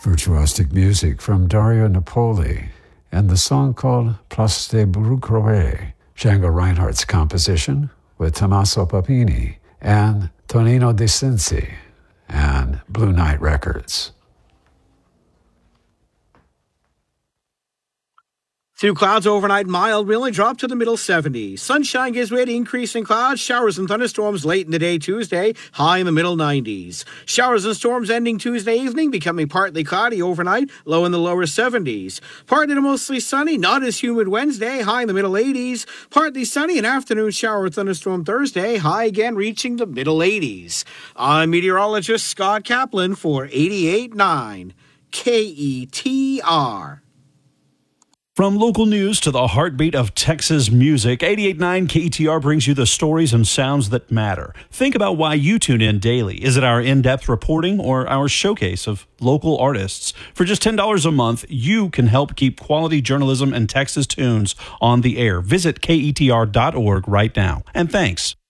Virtuosic music from Dario Napoli and the song called Place de Brucroe, Django Reinhardt's composition with Tommaso Papini and Tonino De Cinci and Blue Night Records. Through clouds overnight, mild. We only drop to the middle 70s. Sunshine gives way to increasing clouds, showers and thunderstorms late in the day Tuesday, high in the middle 90s. Showers and storms ending Tuesday evening, becoming partly cloudy overnight, low in the lower 70s. Partly to mostly sunny, not as humid Wednesday, high in the middle 80s. Partly sunny, an afternoon shower or thunderstorm Thursday, high again reaching the middle 80s. I'm meteorologist Scott Kaplan for 88.9 KETR. From local news to the heartbeat of Texas music, 88.9 KETR brings you the stories and sounds that matter. Think about why you tune in daily. Is it our in-depth reporting or our showcase of local artists? For just $10 a month, you can help keep quality journalism and Texas tunes on the air. Visit KETR.org right now. And thanks.